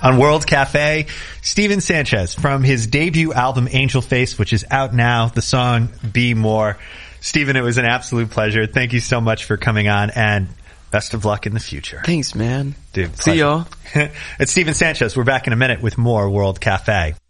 On World Cafe, Steven Sanchez from his debut album Angel Face, which is out now, the song Be More. Steven, it was an absolute pleasure. Thank you so much for coming on, and best of luck in the future. Thanks, man. Dude, see y'all. It's Steven Sanchez. We're back in a minute with more World Cafe.